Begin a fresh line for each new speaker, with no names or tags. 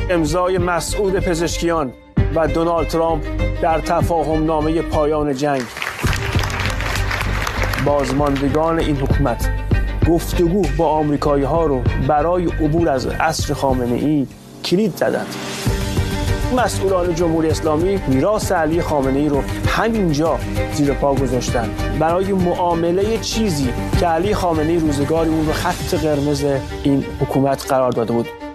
امضای مسعود پزشکیان و دونالد ترامپ در تفاهم نامه پایان جنگ. بازماندگان این حکومت گفتگو با آمریکایی‌ها رو برای عبور از عصر خامنه‌ای کلید زدند. مسئولان جمهوری اسلامی میراث علی خامنه‌ای رو همینجا زیر پا گذاشتن برای معامله چیزی که علی خامنه‌ای روزگاری اون رو خط قرمز این حکومت قرار داده بود.